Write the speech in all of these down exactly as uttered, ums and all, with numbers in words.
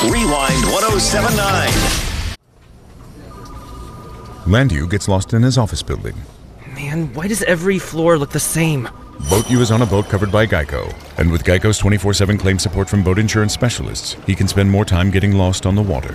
Rewind ten seventy-nine. Landu gets lost in his office building. Man, why does every floor look the same? Boat U is on a boat covered by Geico, and with Geico's twenty-four seven claim support from boat insurance specialists, he can spend more time getting lost on the water.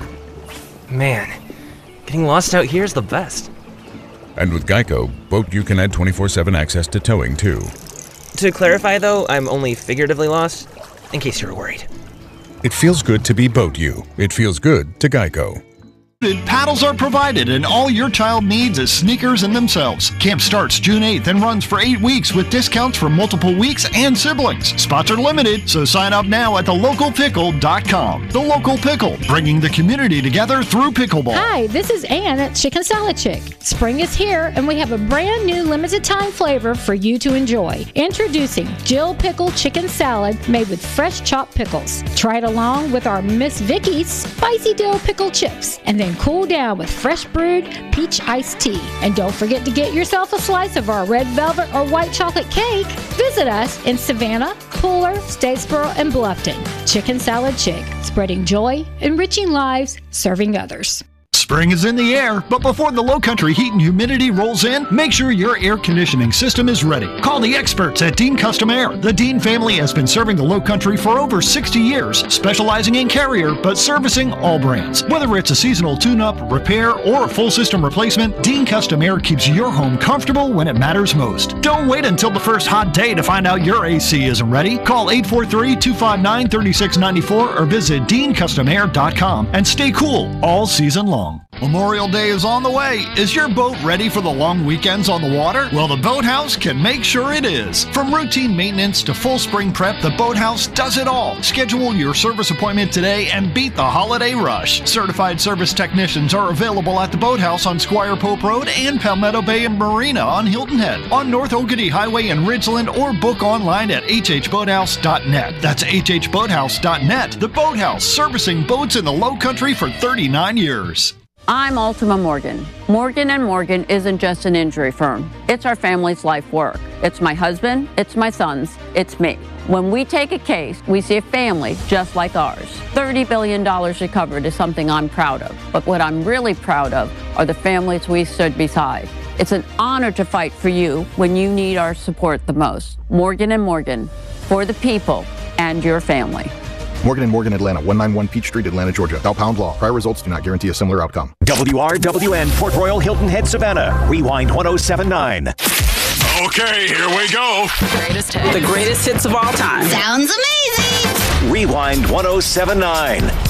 Man, getting lost out here is the best. And with Geico, Boat U can add twenty-four seven access to towing too. To clarify though, I'm only figuratively lost, in case you were worried. It feels good to be Boat U. It feels good to Geico. Paddles are provided, and all your child needs is sneakers and themselves. Camp starts June eighth and runs for eight weeks with discounts for multiple weeks and siblings. Spots are limited, so sign up now at the local pickle dot com. The Local Pickle, bringing the community together through pickleball. Hi, this is Ann at Chicken Salad Chick. Spring is here, and we have a brand new limited time flavor for you to enjoy. Introducing Jill Pickle Chicken Salad made with fresh chopped pickles. Try it along with our Miss Vicky's Spicy Dill Pickle Chips, and then cool down with fresh brewed peach iced tea. And don't forget to get yourself a slice of our red velvet or white chocolate cake. Visit us in Savannah, Pooler, Statesboro, and Bluffton. Chicken Salad Chick, spreading joy, enriching lives, serving others. Spring is in the air, but before the low country heat and humidity rolls in, make sure your air conditioning system is ready. Call the experts at Dean Custom Air. The Dean family has been serving the low country for over sixty years, specializing in Carrier, but servicing all brands. Whether it's a seasonal tune-up, repair, or a full system replacement, Dean Custom Air keeps your home comfortable when it matters most. Don't wait until the first hot day to find out your A C isn't ready. Call eight four three, two five nine, three six nine four or visit dean custom air dot com and stay cool all season long. Memorial Day is on the way. Is your boat ready for the long weekends on the water? Well, the Boathouse can make sure it is. From routine maintenance to full spring prep, the Boathouse does it all. Schedule your service appointment today and beat the holiday rush. Certified service technicians are available at the Boathouse on Squire Pope Road and Palmetto Bay and Marina on Hilton Head, on North Oakady Highway in Ridgeland, or book online at h h boathouse dot net. That's h h boathouse dot net. The Boathouse, servicing boats in the Low Country for thirty-nine years. I'm Ultima Morgan. Morgan and Morgan isn't just an injury firm. It's our family's life work. It's my husband, it's my sons, it's me. When we take a case, we see a family just like ours. thirty billion dollars recovered is something I'm proud of. But what I'm really proud of are the families we stood beside. It's an honor to fight for you when you need our support the most. Morgan and Morgan, for the people and your family. Morgan and Morgan, Atlanta, one ninety-one Peach Street, Atlanta, Georgia. Thou Pound Law. Prior results do not guarantee a similar outcome. W R W N, Port Royal, Hilton Head, Savannah. Rewind ten seventy-nine. Okay, here we go. Greatest hits. The greatest hits of all time. Sounds amazing. Rewind ten seventy-nine.